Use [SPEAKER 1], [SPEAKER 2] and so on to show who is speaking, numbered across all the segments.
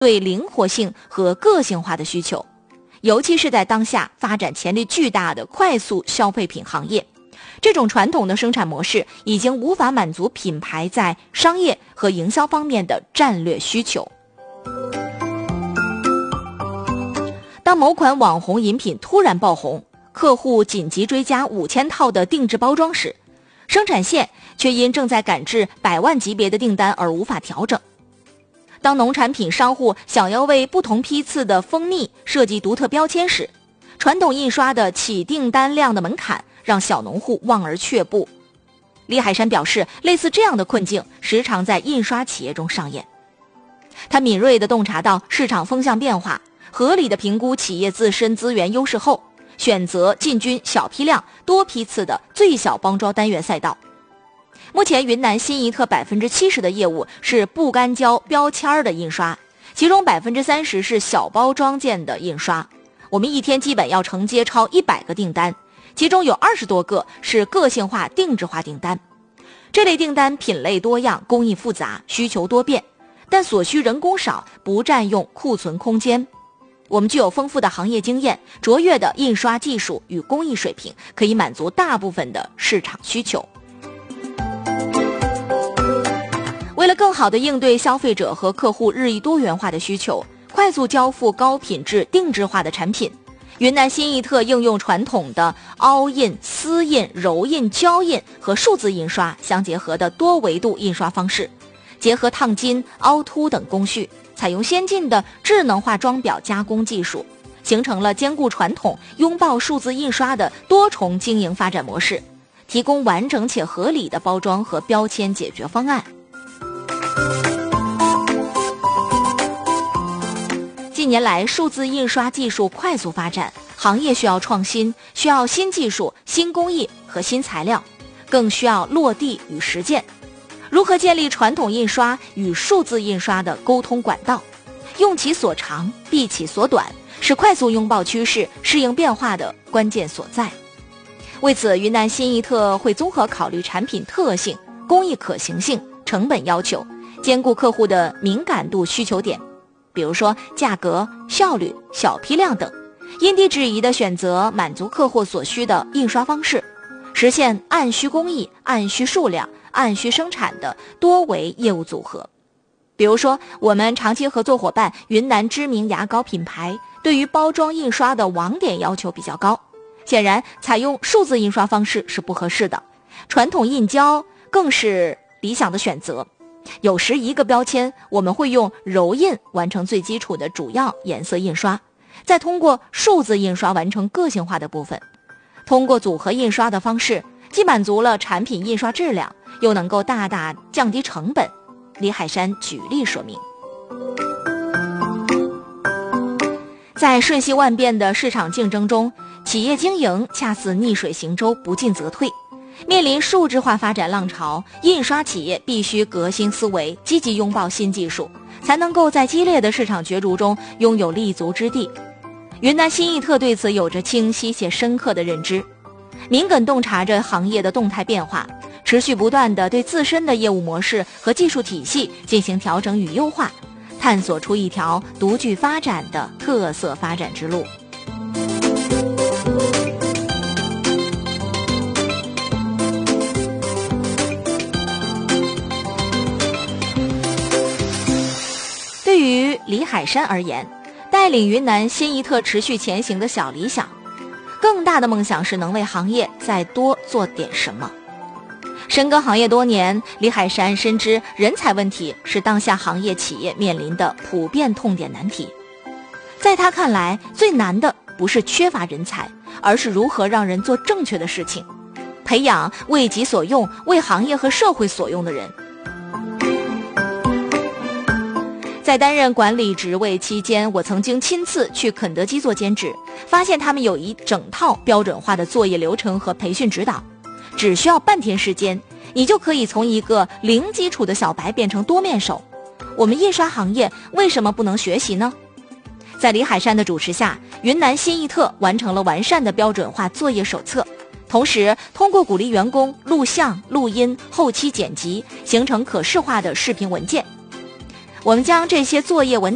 [SPEAKER 1] 对灵活性和个性化的需求，尤其是在当下发展潜力巨大的快速消费品行业，这种传统的生产模式已经无法满足品牌在商业和营销方面的战略需求。当某款网红饮品突然爆红，客户紧急追加5000套的定制包装时，生产线却因正在赶制100万级别的订单而无法调整。当农产品商户想要为不同批次的蜂蜜设计独特标签时，传统印刷的起订单量的门槛让小农户望而却步。李海山表示，类似这样的困境时常在印刷企业中上演。他敏锐地洞察到市场风向变化，合理地评估企业自身资源优势后，选择进军小批量多批次的最小包装单元赛道。目前云南新一特 70% 的业务是不干胶标签的印刷，其中 30% 是小包装件的印刷。我们一天基本要承接超100个订单，其中有20多个是个性化定制化订单。这类订单品类多样，工艺复杂，需求多变，但所需人工少，不占用库存空间。我们具有丰富的行业经验，卓越的印刷技术与工艺水平，可以满足大部分的市场需求。为了更好地应对消费者和客户日益多元化的需求，快速交付高品质定制化的产品，云南新一特应用传统的凹印、丝印、柔印、胶印和数字印刷相结合的多维度印刷方式，结合烫金、凹凸等工序，采用先进的智能化装裱加工技术，形成了兼顾传统、拥抱数字印刷的多重经营发展模式，提供完整且合理的包装和标签解决方案。近年来，数字印刷技术快速发展，行业需要创新，需要新技术、新工艺和新材料，更需要落地与实践。如何建立传统印刷与数字印刷的沟通管道，用其所长，避其所短，是快速拥抱趋势、适应变化的关键所在。为此，云南新一特会综合考虑产品特性、工艺可行性、成本要求，兼顾客户的敏感度需求点，比如说价格、效率、小批量等，因地制宜地选择满足客户所需的印刷方式，实现按需工艺、按需数量、按需生产的多维业务组合。比如说，我们长期合作伙伴云南知名牙膏品牌，对于包装印刷的网点要求比较高，显然采用数字印刷方式是不合适的，传统印胶更是理想的选择。有时一个标签我们会用柔印完成最基础的主要颜色印刷，再通过数字印刷完成个性化的部分。通过组合印刷的方式，既满足了产品印刷质量，又能够大大降低成本。李海山举例说明，在瞬息万变的市场竞争中，企业经营恰似逆水行舟，不进则退。面临数字化发展浪潮，印刷企业必须革新思维，积极拥抱新技术，才能够在激烈的市场角逐中拥有立足之地。云南新一特对此有着清晰且深刻的认知，敏感洞察着行业的动态变化，持续不断地对自身的业务模式和技术体系进行调整与优化，探索出一条独具发展的特色发展之路。对于李海山而言，带领云南新一特持续前行的小理想，更大的梦想是能为行业再多做点什么。深耕行业多年，李海山深知人才问题是当下行业企业面临的普遍痛点难题。在他看来，最难的不是缺乏人才，而是如何让人做正确的事情，培养为己所用、为行业和社会所用的人。在担任管理职位期间，我曾经亲自去肯德基做兼职，发现他们有一整套标准化的作业流程和培训指导，只需要半天时间，你就可以从一个零基础的小白变成多面手。我们印刷行业为什么不能学习呢？在李海山的主持下，云南新一特完成了完善的标准化作业手册，同时通过鼓励员工录像、录音、后期剪辑，形成可视化的视频文件。我们将这些作业文档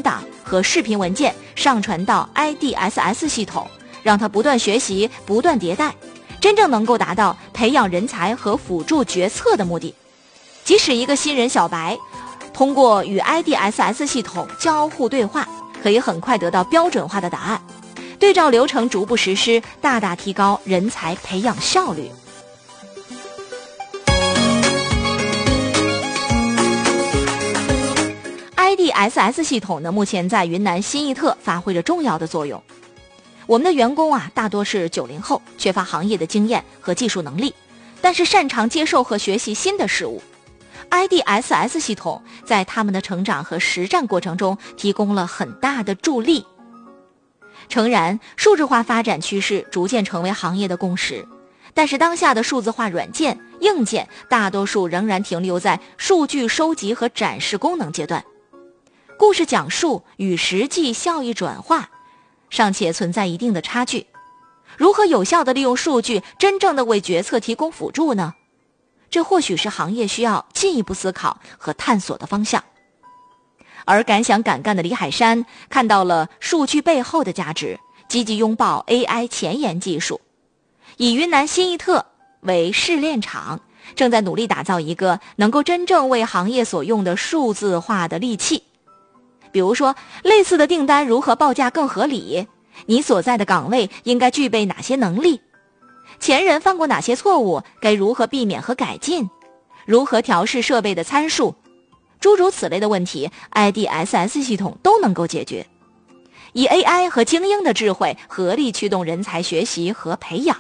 [SPEAKER 1] 和视频文件上传到 IDSS 系统，让它不断学习、不断迭代，真正能够达到培养人才和辅助决策的目的。即使一个新人小白，通过与 IDSS 系统交互对话，可以很快得到标准化的答案，对照流程逐步实施，大大提高人才培养效率。IDSS 系统呢，目前在云南新义特发挥着重要的作用。我们的员工大多是90后，缺乏行业的经验和技术能力，但是擅长接受和学习新的事物。IDSS 系统在他们的成长和实战过程中提供了很大的助力。诚然，数字化发展趋势逐渐成为行业的共识，但是当下的数字化软件、硬件大多数仍然停留在数据收集和展示功能阶段，故事讲述与实际效益转化尚且存在一定的差距。如何有效地利用数据，真正的为决策提供辅助呢？这或许是行业需要进一步思考和探索的方向。而敢想敢干的李海山看到了数据背后的价值，积极拥抱 AI 前沿技术，以云南新义特为试炼场，正在努力打造一个能够真正为行业所用的数字化的利器。比如说，类似的订单如何报价更合理？你所在的岗位应该具备哪些能力？前人犯过哪些错误？该如何避免和改进？如何调试设备的参数？诸如此类的问题 ，IDSS 系统都能够解决。以 AI 和精英的智慧合力驱动人才学习和培养。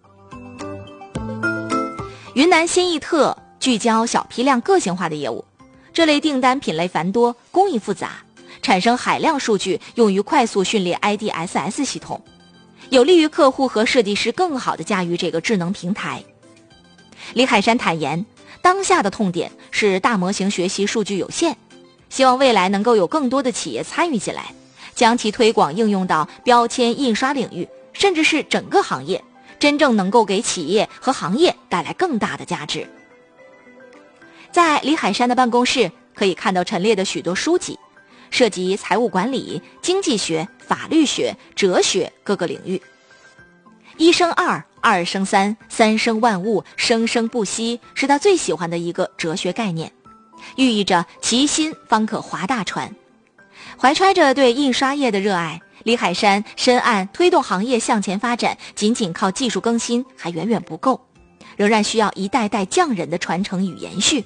[SPEAKER 1] 云南新义特聚焦小批量个性化的业务，这类订单品类繁多，工艺复杂，产生海量数据用于快速训练 IDSS 系统，有利于客户和设计师更好地驾驭这个智能平台。李海山坦言，当下的痛点是大模型学习数据有限，希望未来能够有更多的企业参与进来，将其推广应用到标签印刷领域，甚至是整个行业，真正能够给企业和行业带来更大的价值。在李海山的办公室可以看到陈列的许多书籍，涉及财务管理、经济学、法律学、哲学各个领域。一生二，二生三，三生万物，生生不息，是他最喜欢的一个哲学概念，寓意着其心方可划大船。怀揣着对印刷业的热爱，李海山深谙推动行业向前发展，仅仅靠技术更新还远远不够，仍然需要一代代匠人的传承与延续。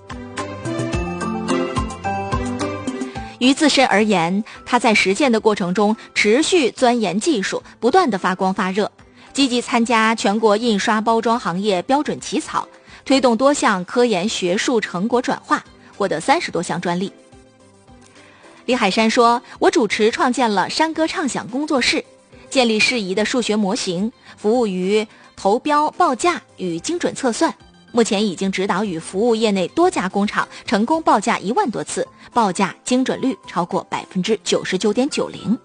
[SPEAKER 1] 于自身而言，他在实践的过程中持续钻研技术，不断地发光发热，积极参加全国印刷包装行业标准起草，推动多项科研学术成果转化，获得30多项专利。李海山说，我主持创建了山歌畅想工作室，建立适宜的数学模型，服务于投标报价与精准测算，目前已经指导与服务业内多家工厂成功报价1万多次，报价精准率超过 99.90%。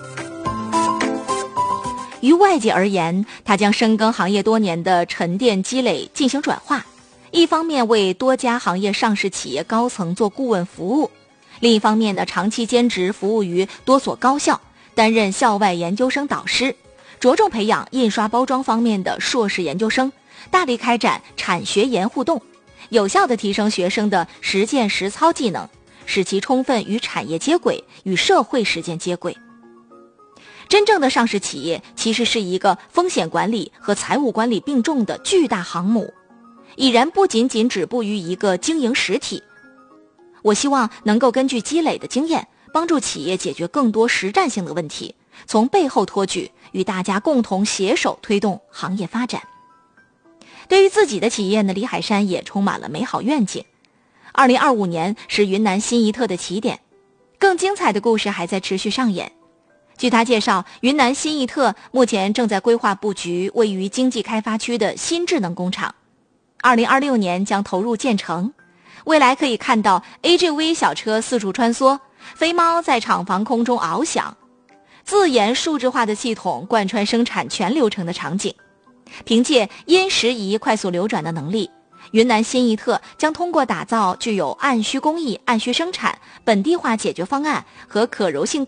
[SPEAKER 1] 于外界而言，他将深耕行业多年的沉淀积累进行转化，一方面为多家行业上市企业高层做顾问服务，另一方面呢，长期兼职服务于多所高校，担任校外研究生导师，着重培养印刷包装方面的硕士研究生，大力开展产学研互动，有效地提升学生的实践实操技能，使其充分与产业接轨，与社会实践接轨。真正的上市企业其实是一个风险管理和财务管理并重的巨大航母，已然不仅仅止步于一个经营实体。我希望能够根据积累的经验，帮助企业解决更多实战性的问题，从背后托举，与大家共同携手推动行业发展。对于自己的企业呢，李海山也充满了美好愿景。2025年是云南新义特的起点，更精彩的故事还在持续上演。据他介绍，云南新义特目前正在规划布局位于经济开发区的新智能工厂，2026年将投入建成。未来可以看到 AGV 小车四处穿梭，飞猫在厂房空中翱翔，自研数字化的系统贯穿生产全流程的场景。凭借因时移快速流转的能力， 云南新一特将通过打造具有按需工艺、按需生产、本地化解决方案和可柔性